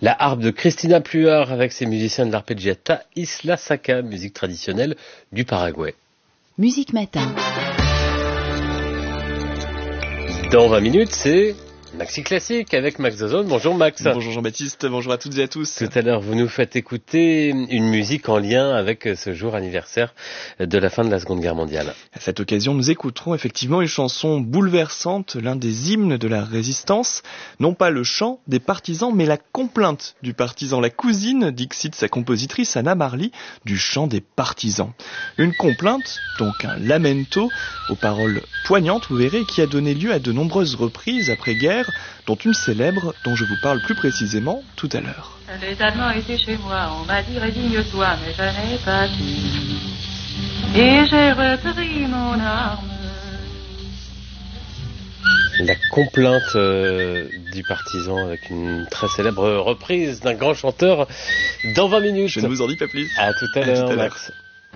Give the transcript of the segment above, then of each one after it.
La harpe de Cristina Pluart avec ses musiciens de l'arpeggiata Isla Saka, musique traditionnelle du Paraguay. Musique Matin. Dans 20 minutes, c'est Maxi Classique avec Max Zazone. Bonjour Max. Bonjour Jean-Baptiste, bonjour à toutes et à tous. Tout à l'heure, vous nous faites écouter une musique en lien avec ce jour anniversaire de la fin de la Seconde Guerre mondiale. À cette occasion, nous écouterons effectivement une chanson bouleversante, l'un des hymnes de la résistance. Non pas le chant des partisans, mais la complainte du partisan, la cousine, dixit sa compositrice Anna Marley, du chant des partisans. Une complainte, donc un lamento, aux paroles poignantes, vous verrez, qui a donné lieu à de nombreuses reprises après-guerre, dont une célèbre dont je vous parle plus précisément tout à l'heure. Les Allemands étaient chez moi, on m'a dit résigne-toi, mais je n'ai pas su. Et j'ai repris mon arme. La complainte du partisan avec une très célèbre reprise d'un grand chanteur dans 20 minutes. Je ne vous en dis pas plus. À tout à l'heure, Max.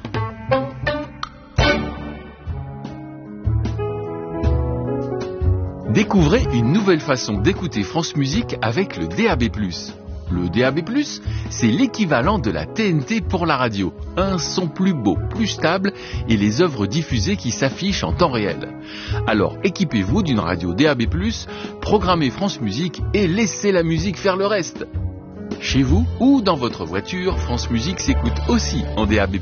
Découvrez une nouvelle façon d'écouter France Musique avec le DAB+. Le DAB+, c'est l'équivalent de la TNT pour la radio. Un son plus beau, plus stable et les œuvres diffusées qui s'affichent en temps réel. Alors équipez-vous d'une radio DAB+, programmez France Musique et laissez la musique faire le reste. Chez vous ou dans votre voiture, France Musique s'écoute aussi en DAB+.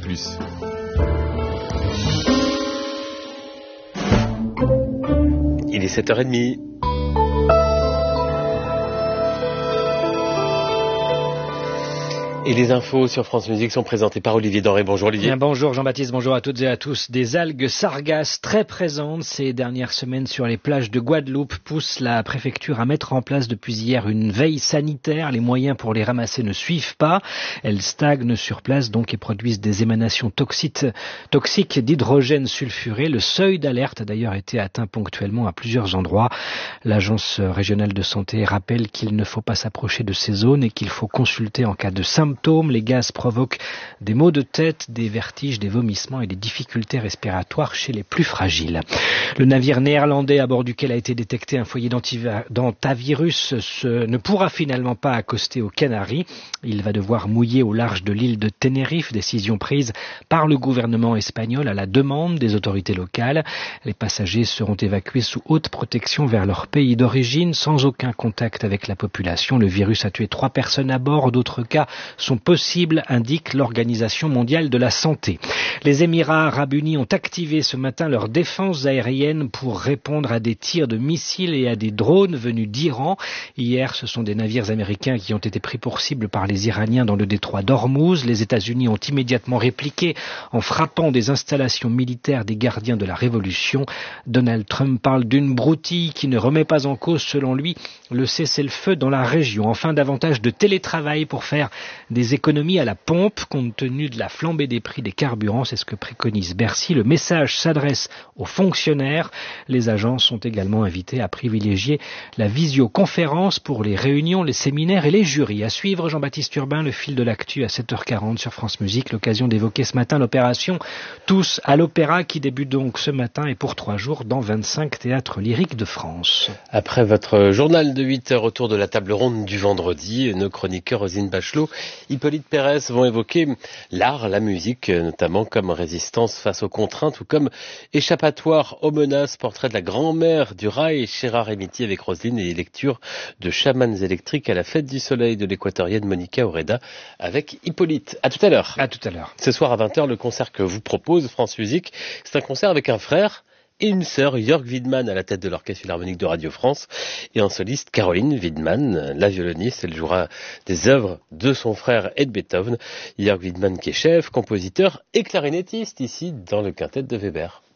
Il est 7h30. Et les infos sur France Musique sont présentées par Olivier Denré. Bonjour Olivier. Bien, bonjour Jean-Baptiste, bonjour à toutes et à tous. Des algues sargasses très présentes ces dernières semaines sur les plages de Guadeloupe poussent la préfecture à mettre en place depuis hier une veille sanitaire. Les moyens pour les ramasser ne suivent pas. Elles stagnent sur place donc et produisent des émanations toxiques d'hydrogène sulfuré. Le seuil d'alerte a d'ailleurs été atteint ponctuellement à plusieurs endroits. L'agence régionale de santé rappelle qu'il ne faut pas s'approcher de ces zones et qu'il faut consulter en cas de symptômes. Les gaz provoquent des maux de tête, des vertiges, des vomissements et des difficultés respiratoires chez les plus fragiles. Le navire néerlandais à bord duquel a été détecté un foyer d'hantavirus ne pourra finalement pas accoster aux Canaries. Il va devoir mouiller au large de l'île de Tenerife, décision prise par le gouvernement espagnol à la demande des autorités locales. Les passagers seront évacués sous haute protection vers leur pays d'origine, sans aucun contact avec la population. Le virus a tué 3 personnes à bord, d'autres cas sont possibles, indique l'Organisation mondiale de la santé. Les Émirats arabes unis ont activé ce matin leurs défenses aériennes pour répondre à des tirs de missiles et à des drones venus d'Iran. Hier, ce sont des navires américains qui ont été pris pour cible par les Iraniens dans le détroit d'Ormuz. Les États-Unis ont immédiatement répliqué en frappant des installations militaires des gardiens de la révolution. Donald Trump parle d'une broutille qui ne remet pas en cause, selon lui, le cessez-le-feu dans la région. Enfin, davantage de télétravail pour faire des économies à la pompe compte tenu de la flambée des prix des carburants, c'est ce que préconise Bercy. Le message s'adresse aux fonctionnaires. Les agents sont également invités à privilégier la visioconférence pour les réunions, les séminaires et les jurys. À suivre, Jean-Baptiste Urbain, le fil de l'actu à 7h40 sur France Musique. L'occasion d'évoquer ce matin l'opération Tous à l'Opéra qui débute donc ce matin et pour 3 jours dans 25 théâtres lyriques de France. Après votre journal de 8h autour de la table ronde du vendredi, nos chroniqueurs Rosine Bachelot, Hippolyte Pérez vont évoquer l'art, la musique, notamment comme résistance face aux contraintes ou comme échappatoire aux menaces. Portrait de la grand-mère du rail, Gérard Emiti avec Roselyne et lecture de Chamans électriques à la fête du soleil de l'équatorienne Monica Oreda avec Hippolyte. À tout à l'heure. À tout à l'heure. Ce soir à 20h, le concert que vous propose France Musique, c'est un concert avec un frère et une sœur, Jörg Widmann à la tête de l'Orchestre Philharmonique de Radio France et en soliste Caroline Widmann, la violoniste. Elle jouera des œuvres de son frère et de Beethoven. Jörg Widmann qui est chef, compositeur et clarinettiste ici dans le quintet de Weber.